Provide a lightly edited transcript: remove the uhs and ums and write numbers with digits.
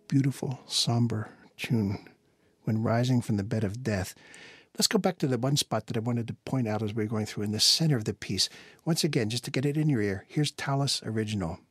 beautiful, somber tune, When Rising from the Bed of Death. Let's go back to the one spot that I wanted to point out as we were going through in the center of the piece. Once again, just to get it in your ear, here's Tallis Original.